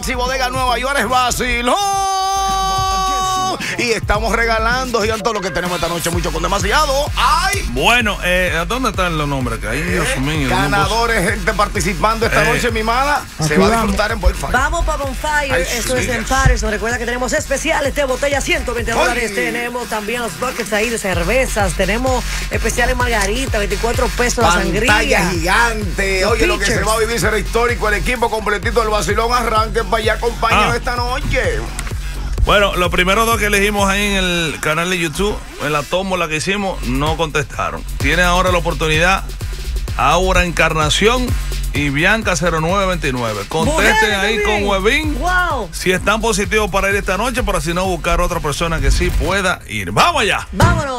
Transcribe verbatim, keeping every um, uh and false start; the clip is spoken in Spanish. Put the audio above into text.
Si Bodega Nueva York es vacilón. Y estamos regalando, y todo lo que tenemos esta noche, mucho con demasiado. ¡Ay! Bueno, eh, ¿dónde están los nombres? Que ahí, Dios mío. Ganadores, gente participando esta Eh. noche, mi mala. Se va a disfrutar en Bonfire. Vamos para Bonfire. Ay, Eso sí. es en Patterson. Recuerda que tenemos especiales de botella, ciento veinte dólares. Ay. Tenemos también los buckets ahí de cervezas. Tenemos especiales margarita, veinticuatro pesos la Pantalla sangría. gigante. Los Oye, lo que pitchers. se va a vivir será histórico. El equipo completito del vacilón arranque para allá, acompañan Ah. esta noche. Bueno, los primeros dos que elegimos ahí en el canal de YouTube, en la tómbola que hicimos, no contestaron. Tienen ahora la oportunidad Aura Encarnación y Bianca cero nueve veintinueve. Contesten Mujeres ahí también. con Webin Wow. si están positivos para ir esta noche, para si no buscar otra persona que sí pueda ir. ¡Vamos allá! Vámonos.